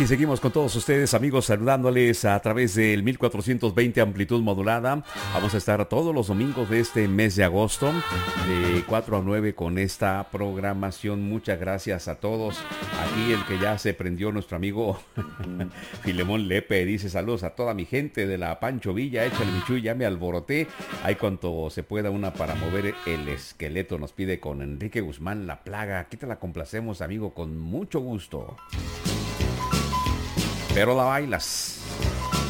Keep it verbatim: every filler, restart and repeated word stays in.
Aquí seguimos con todos ustedes, amigos, saludándoles a través del mil cuatrocientos veinte amplitud modulada. Vamos a estar todos los domingos de este mes de agosto, de cuatro a nueve con esta programación. Muchas gracias a todos. Aquí el que ya se prendió, nuestro amigo Filemón Lepe, dice saludos a toda mi gente de la Pancho Villa. Échale, Michuy, ya me alboroté. Hay cuanto se pueda una para mover el esqueleto, nos pide con Enrique Guzmán La Plaga. Aquí te la complacemos, amigo, con mucho gusto. Pero la bailas.